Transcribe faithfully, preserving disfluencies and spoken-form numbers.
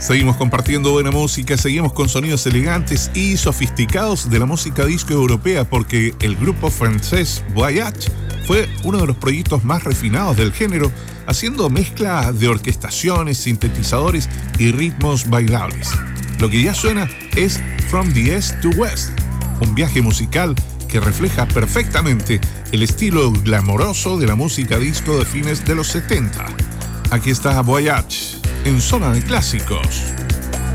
Seguimos compartiendo buena música, seguimos con sonidos elegantes y sofisticados de la música disco europea, porque el grupo francés Voyage fue uno de los proyectos más refinados del género, haciendo mezcla de orquestaciones, sintetizadores y ritmos bailables. Lo que ya suena es From the East to West, un viaje musical que refleja perfectamente el estilo glamoroso de la música disco de fines de los setenta. Aquí está Voyage en Zona de Clásicos.